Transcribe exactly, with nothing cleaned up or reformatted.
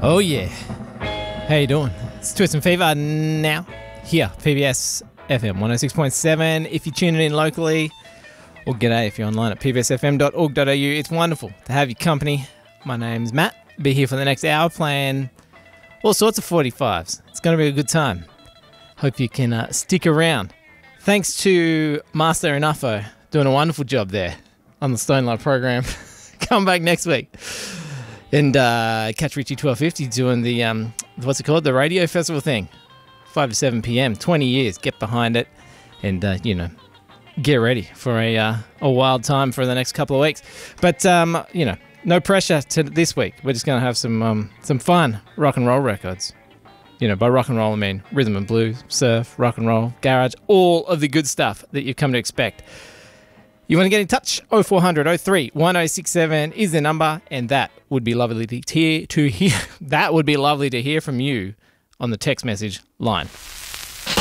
Oh yeah. How you doing? It's Twist and Fever now. Here, P B S F M one oh six point seven if you're tuning in locally. Or g'day if you're online at p b s f m dot org dot a u. It's wonderful to have your company. My name's Matt. Be here for the next hour playing all sorts of forty-fives. It's going to be a good time. Hope you can uh, stick around. Thanks to Master Enufo doing a wonderful job there on the Stone Light program. Come back next week. And uh, catch Richie twelve fifty doing the, um, what's it called? The radio festival thing. five to seven p.m. twenty years. Get behind it. And, uh, you know, get ready for a uh, a wild time for the next couple of weeks. But, um, you know, no pressure to this week. We're just going to have some um, some fun rock and roll records. You know, by rock and roll, I mean rhythm and blues, surf, rock and roll, garage, all of the good stuff that you've come to expect. You want to get in touch? oh four hundred oh three one oh six seven is the number, and that would be lovely to hear. To hear that would be lovely to hear from you on the text message line.